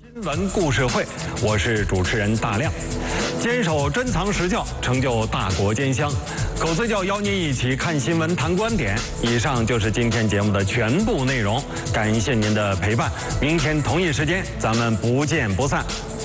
新闻故事会，我是主持人大亮，坚守珍藏实教，成就大国坚乡。口随教邀您一起看新闻、谈观点。以上就是今天节目的全部内容，感谢您的陪伴。明天同一时间，咱们不见不散。